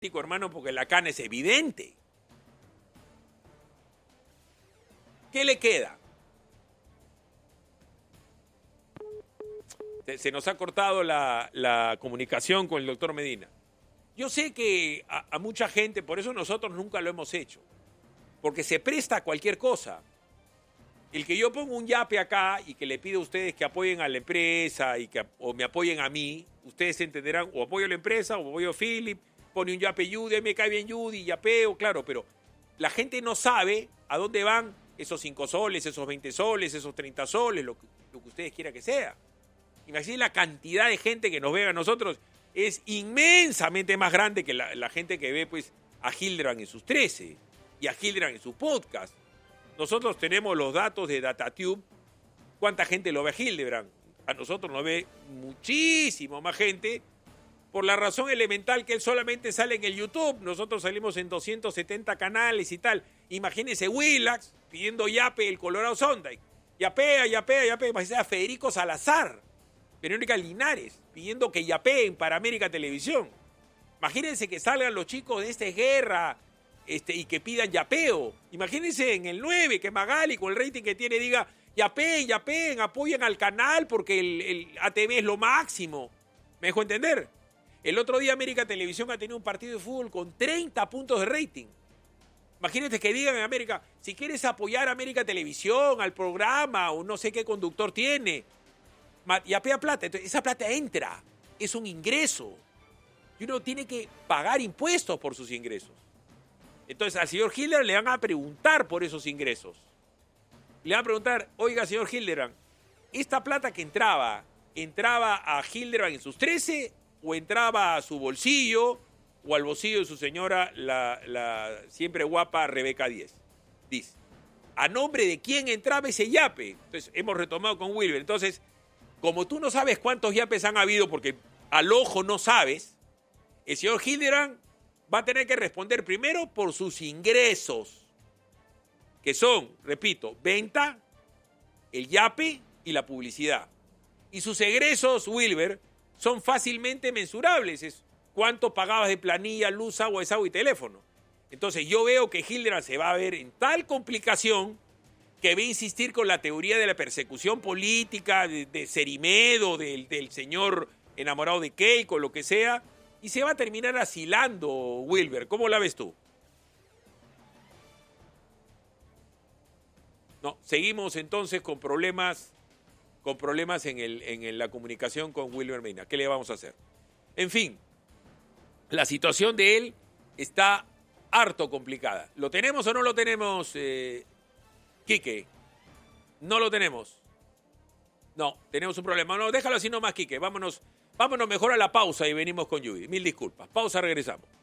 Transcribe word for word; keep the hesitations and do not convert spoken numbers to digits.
hermano, porque la cana es evidente. ¿Qué le queda? Se, se nos ha cortado la, la comunicación con el doctor Medina. Yo sé que a, a mucha gente, por eso nosotros nunca lo hemos hecho, porque se presta a cualquier cosa. El que yo ponga un yape acá y que le pido a ustedes que apoyen a la empresa y que, o me apoyen a mí, ustedes entenderán, o apoyo a la empresa o apoyo a Philip, pone un yape Judy, me cae bien Judy, yapeo, claro, pero la gente no sabe a dónde van esos cinco soles, esos veinte soles, esos treinta soles, lo que, lo que ustedes quieran que sea. Imagínense la cantidad de gente que nos ve a nosotros, es inmensamente más grande que la, la gente que ve pues a Hildebrand en sus trece y a Hildebrand en sus podcasts. Nosotros tenemos los datos de DataTube, cuánta gente lo ve a Hildebrand. A nosotros nos ve muchísimo más gente, por la razón elemental que él solamente sale en el YouTube. Nosotros salimos en doscientos setenta canales y tal. Imagínense Willax pidiendo yape el Colorado Sunday. Yapea, yapea, yapea. Imagínense a Federico Salazar, Verónica Linares, pidiendo que yapeen para América Televisión. Imagínense que salgan los chicos de esta guerra este, y que pidan yapeo. Imagínense en el nueve que Magali con el rating que tiene diga yapeen, yapeen, apoyen al canal porque el, el A T V es lo máximo. ¿Me dejo entender? El otro día América Televisión ha tenido un partido de fútbol con treinta puntos de rating. Imagínate que digan en América, si quieres apoyar a América Televisión, al programa, o no sé qué conductor tiene, yapea plata. Entonces, esa plata entra, es un ingreso. Y uno tiene que pagar impuestos por sus ingresos. Entonces, al señor Hildebrand le van a preguntar por esos ingresos. Le van a preguntar, oiga, señor Hildebrand, ¿esta plata que entraba, entraba a Hildebrand en sus trece o entraba a su bolsillo o al bolsillo de su señora, la, la siempre guapa Rebeca Díez? Dice, ¿a nombre de quién entraba ese yape? Entonces, hemos retomado con Wilber. Entonces, como tú no sabes cuántos yapes han habido, porque al ojo no sabes, el señor Hildebrand va a tener que responder primero por sus ingresos, que son, repito, venta, el yape y la publicidad. Y sus egresos, Wilber, son fácilmente mensurables. Es cuánto pagabas de planilla, luz, agua, desagüe y teléfono. Entonces yo veo que Hildebrand se va a ver en tal complicación que va a insistir con la teoría de la persecución política, de, de Cerimedo, del, del señor enamorado de Keiko, lo que sea, y se va a terminar asilando, Wilber. ¿Cómo la ves tú? No, seguimos entonces con problemas, con problemas en, el, en la comunicación con Wilber Medina. ¿Qué le vamos a hacer? En fin, la situación de él está harto complicada. ¿Lo tenemos o no lo tenemos, eh, Quique? No lo tenemos. No, tenemos un problema. No, déjalo así nomás, Quique. Vámonos, vámonos mejor a la pausa y venimos con Judy. Mil disculpas. Pausa, regresamos.